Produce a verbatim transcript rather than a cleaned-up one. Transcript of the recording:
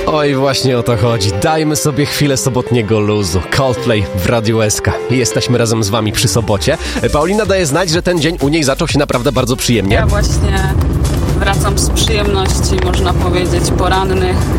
Oj, właśnie o to chodzi. Dajmy sobie chwilę sobotniego luzu. Coldplay w Radiu S K. Jesteśmy razem z wami przy sobocie. Paulina daje znać, że ten dzień u niej zaczął się naprawdę bardzo przyjemnie. Ja właśnie wracam z przyjemności, można powiedzieć, porannych.